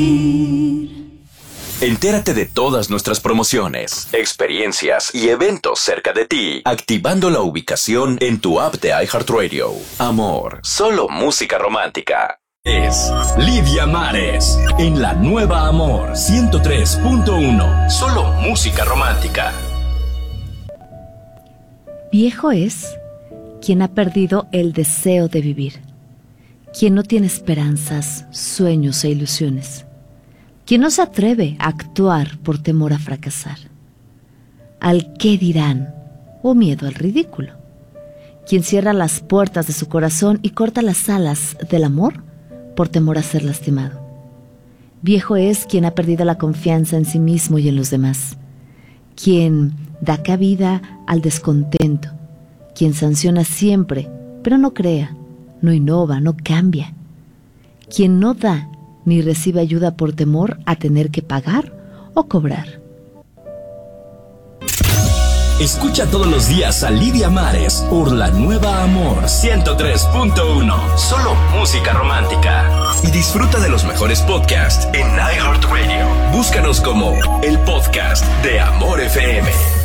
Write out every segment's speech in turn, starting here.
Entérate de todas nuestras promociones, experiencias y eventos cerca de ti, activando la ubicación en tu app de iHeartRadio. Amor, solo música romántica. Es Lidia Mares en la nueva Amor 103.1. Solo música romántica. Viejo es quien ha perdido el deseo de vivir, quien no tiene esperanzas, sueños e ilusiones, quien no se atreve a actuar por temor a fracasar, al qué dirán o miedo al ridículo, quien cierra las puertas de su corazón y corta las alas del amor por temor a ser lastimado. Viejo es quien ha perdido la confianza en sí mismo y en los demás, quien da cabida al descontento, quien sanciona siempre, pero no crea, no innova, no cambia, quien no da ni recibe ayuda por temor a tener que pagar o cobrar. Escucha todos los días a Lidia Mares por la nueva Amor 103.1. Solo música romántica. Y disfruta de los mejores podcasts en iHeartRadio. Búscanos como el podcast de Amor FM.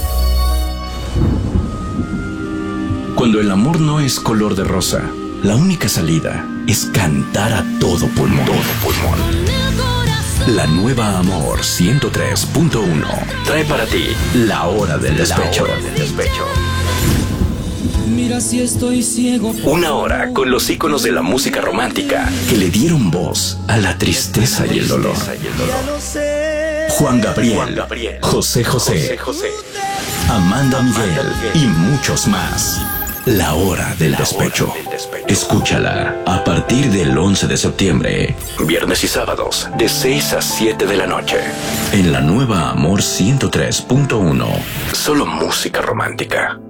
Cuando el amor no es color de rosa, la única salida es cantar a todo pulmón. La nueva Amor 103.1 trae para ti La Hora del Despecho. Mira si estoy ciego. Una hora con los íconos de la música romántica que le dieron voz a la tristeza y el dolor. Juan Gabriel, José José, Amanda Miguel y muchos más. La Hora del Despecho. Escúchala a partir del 11 de septiembre, viernes y sábados, de 6 a 7 de la noche, en la nueva Amor 103.1. Solo música romántica.